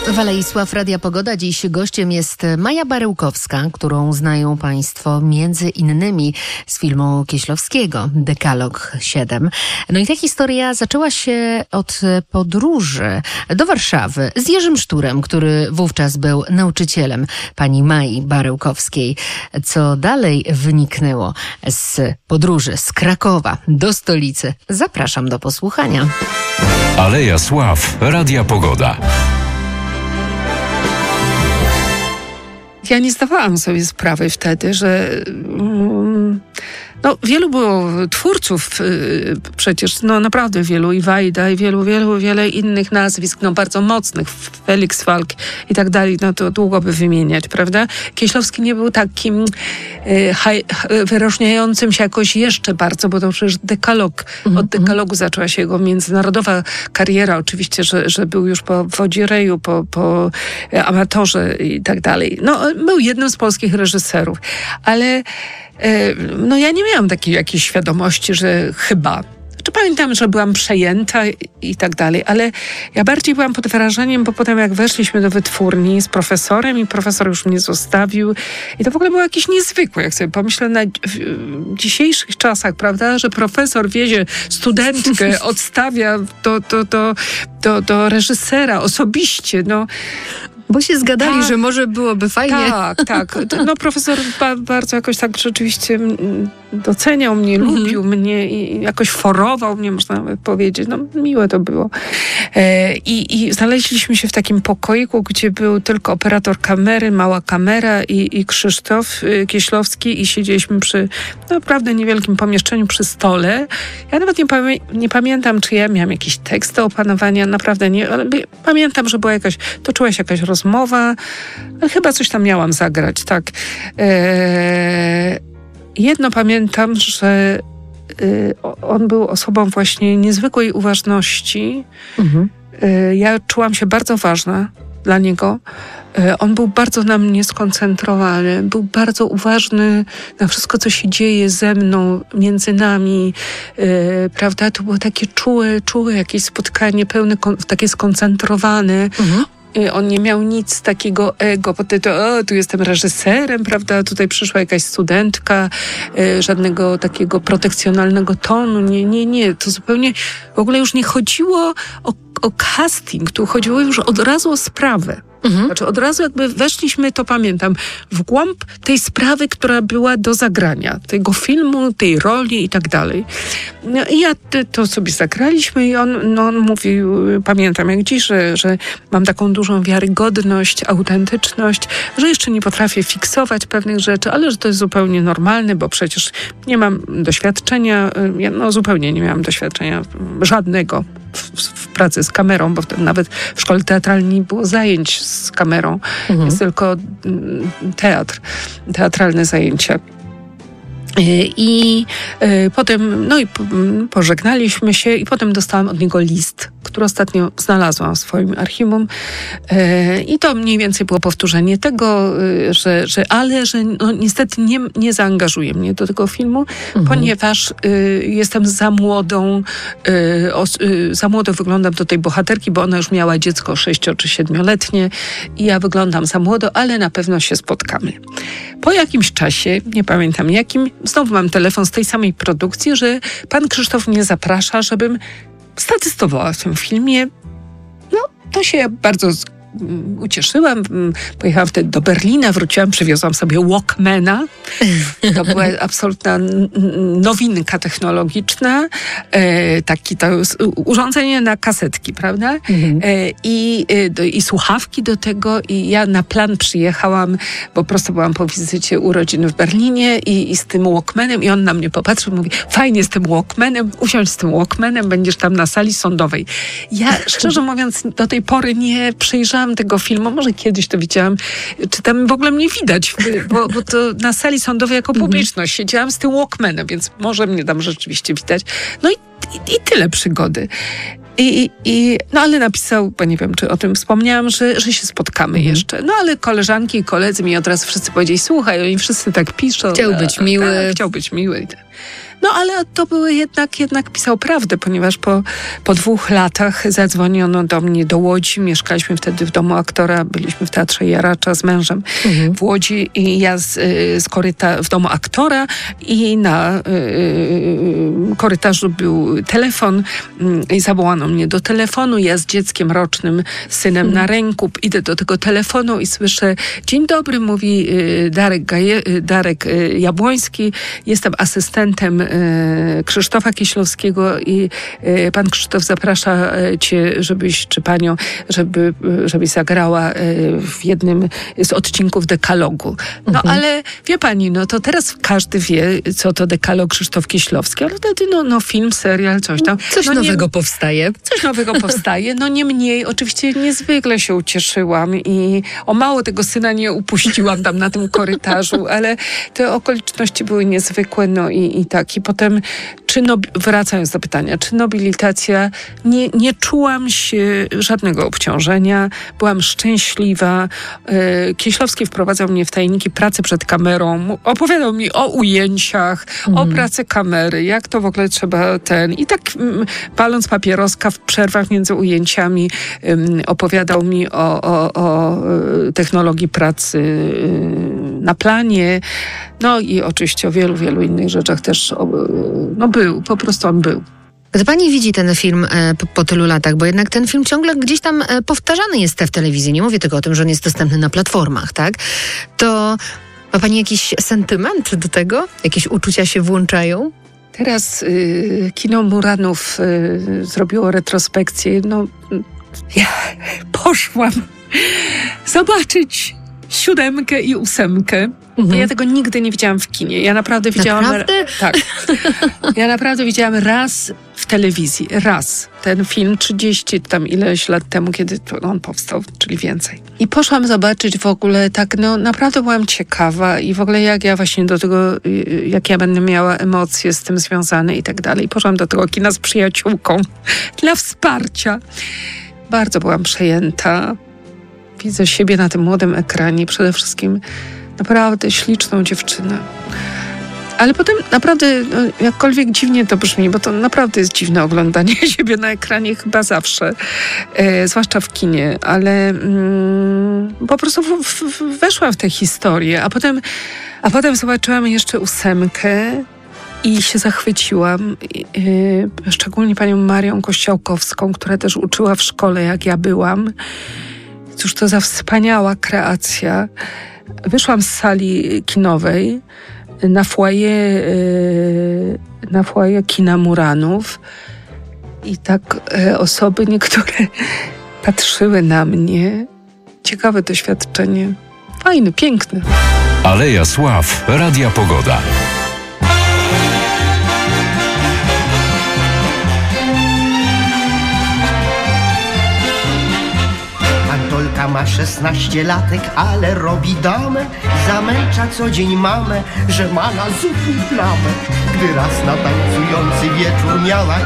W Alei Sław Radia Pogoda dziś gościem jest Maja Barełkowska, którą znają Państwo między innymi z filmu Kieślowskiego Dekalog 7. No i ta historia zaczęła się od podróży do Warszawy z Jerzym Szturem, który wówczas był nauczycielem pani Mai Barełkowskiej. Co dalej wyniknęło z podróży z Krakowa do stolicy? Zapraszam do posłuchania. Aleja Sław Radia Pogoda. Ja nie zdawałam sobie sprawy wtedy, że wielu było twórców przecież, naprawdę wielu, i Wajda, i wiele innych nazwisk, bardzo mocnych, Felix Falk i tak dalej, to długo by wymieniać, prawda? Kieślowski nie był takim wyróżniającym się jakoś jeszcze bardzo, bo to przecież Dekalog, od Dekalogu zaczęła się jego międzynarodowa kariera, oczywiście, że był już po Wodzireju, po Amatorze i tak dalej. Był jednym z polskich reżyserów, ale ja nie miałam takiej jakiejś świadomości, że chyba. Pamiętam, że byłam przejęta i tak dalej, ale ja bardziej byłam pod wrażeniem, bo potem jak weszliśmy do wytwórni z profesorem i profesor już mnie zostawił i to w ogóle było jakieś niezwykłe, jak sobie pomyślę w dzisiejszych czasach, prawda, że profesor wiezie studentkę, odstawia do reżysera osobiście, Bo się zgadali, że może byłoby fajnie. Tak. Profesor bardzo jakoś tak rzeczywiście doceniał mnie, lubił mnie i jakoś forował mnie, można nawet powiedzieć. Miłe to było. I znaleźliśmy się w takim pokoiku, gdzie był tylko operator kamery, mała kamera i Krzysztof Kieślowski i siedzieliśmy przy naprawdę niewielkim pomieszczeniu przy stole. Ja nawet nie pamiętam, czy ja miałam jakiś tekst do opanowania, naprawdę nie, ale pamiętam, że była toczyła się jakaś rozmowa, ale chyba coś tam miałam zagrać, tak. Jedno pamiętam, że on był osobą właśnie niezwykłej uważności. Ja czułam się bardzo ważna dla niego. On był bardzo na mnie skoncentrowany, był bardzo uważny na wszystko, co się dzieje ze mną, między nami, prawda? To było takie czułe jakieś spotkanie, pełne, takie skoncentrowane. On nie miał nic takiego ego, bo tu jestem reżyserem, prawda, tutaj przyszła jakaś studentka, żadnego takiego protekcjonalnego tonu, nie, to zupełnie w ogóle już nie chodziło o casting, tu chodziło już od razu o sprawę. Znaczy od razu jakby weszliśmy, to pamiętam, w głąb tej sprawy, która była do zagrania, tego filmu, tej roli i tak dalej. I ja to sobie zagraliśmy i on mówił, pamiętam jak dziś, że mam taką dużą wiarygodność, autentyczność, że jeszcze nie potrafię fiksować pewnych rzeczy, ale że to jest zupełnie normalne, bo przecież nie mam doświadczenia, zupełnie nie miałam doświadczenia żadnego w pracy z kamerą, bo wtedy nawet w szkole teatralnej nie było zajęć z kamerą. Jest tylko teatralne zajęcia. I potem, pożegnaliśmy się i potem dostałam od niego list, który ostatnio znalazłam w swoim archiwum. I to mniej więcej było powtórzenie tego, że niestety nie zaangażuje mnie do tego filmu, ponieważ jestem za młodą, za młodo wyglądam do tej bohaterki, bo ona już miała dziecko 6- czy 7-letnie i ja wyglądam za młodo, ale na pewno się spotkamy. Po jakimś czasie, nie pamiętam jakim, znowu mam telefon z tej samej produkcji, że pan Krzysztof mnie zaprasza, żebym statystowała w tym filmie. To się bardzo ucieszyłam. Pojechałam wtedy do Berlina, wróciłam, przywiozłam sobie Walkmana. To była absolutna nowinka technologiczna. To urządzenie na kasetki, prawda? I słuchawki do tego. I ja na plan przyjechałam, bo prosto byłam po wizycie urodzin w Berlinie i z tym Walkmanem. I on na mnie popatrzył, mówi, fajnie z tym Walkmanem, usiądź z tym Walkmanem, będziesz tam na sali sądowej. Ja, szczerze mówiąc, do tej pory nie przejrzałam tego filmu, może kiedyś to widziałam, czy tam w ogóle mnie widać, bo to na sali sądowej jako publiczność siedziałam z tym Walkmanem, więc może mnie tam rzeczywiście widać. I tyle przygody. Ale napisał, bo nie wiem, czy o tym wspomniałam, że się spotkamy jeszcze. Ale koleżanki i koledzy mi od razu wszyscy powiedzieli, słuchaj, oni wszyscy tak piszą. Chciał być miły. Chciał być miły. No ale to były jednak pisał prawdę, ponieważ po 2 latach zadzwoniono do mnie do Łodzi. Mieszkaliśmy wtedy w domu aktora, byliśmy w Teatrze Jaracza z mężem w Łodzi i ja w domu aktora i na korytarzu był telefon i zawołano mnie do telefonu. Ja z dzieckiem rocznym, synem na ręku, idę do tego telefonu i słyszę: dzień dobry, mówi Darek Jabłoński. Jestem asystentem Krzysztofa Kieślowskiego i pan Krzysztof zaprasza cię, czy panią, żebyś zagrała w jednym z odcinków Dekalogu. No ale wie pani, no to teraz każdy wie, co to Dekalog Krzysztof Kieślowski, ale wtedy film, serial, coś tam. Coś nowego powstaje. Coś nowego powstaje. No niemniej, oczywiście niezwykle się ucieszyłam i o mało tego syna nie upuściłam tam na tym korytarzu, ale te okoliczności były niezwykłe, no i tak. I potem, wracając do pytania, czy nobilitacja, nie czułam się żadnego obciążenia, byłam szczęśliwa. Kieślowski wprowadzał mnie w tajniki pracy przed kamerą, opowiadał mi o ujęciach, o pracy kamery, jak to w ogóle trzeba i tak paląc papieroska w przerwach między ujęciami opowiadał mi o technologii pracy na planie, no i oczywiście o wielu, wielu innych rzeczach też po prostu on był. Gdy pani widzi ten film po tylu latach, bo jednak ten film ciągle gdzieś tam powtarzany jest w telewizji, nie mówię tylko o tym, że on jest dostępny na platformach, tak? To ma pani jakiś sentyment do tego? Jakieś uczucia się włączają? Teraz kino Muranów zrobiło retrospekcję. No, ja poszłam zobaczyć 7 i 8. Ja tego nigdy nie widziałam w kinie. Ja naprawdę widziałam... Naprawdę? Tak. Ja naprawdę widziałam raz w telewizji. Raz. Ten film 30 tam ileś lat temu, kiedy on powstał, czyli więcej. I poszłam zobaczyć w ogóle tak, naprawdę byłam ciekawa i w ogóle jak ja właśnie do tego, jak ja będę miała emocje z tym związane i tak dalej. Poszłam do tego kina z przyjaciółką dla wsparcia. Bardzo byłam przejęta. Widzę siebie na tym młodym ekranie. Przede wszystkim naprawdę śliczną dziewczynę. Ale potem naprawdę, jakkolwiek dziwnie to brzmi, bo to naprawdę jest dziwne oglądanie siebie na ekranie chyba zawsze, zwłaszcza w kinie, ale po prostu weszłam w tę historię, a potem zobaczyłam jeszcze 8 i się zachwyciłam. Szczególnie panią Marią Kościołkowską, która też uczyła w szkole, jak ja byłam. Cóż to za wspaniała kreacja. Wyszłam z sali kinowej na foyer kina Muranów i tak osoby niektóre patrzyły na mnie. Ciekawe doświadczenie. Fajne, piękne. Aleja Sław, Radia Pogoda. Antolka ma 16 latek, ale robi damę. Zamęcza co dzień mamę, że ma na zuchu plamę. Gdy raz na tańcujący wieczór miała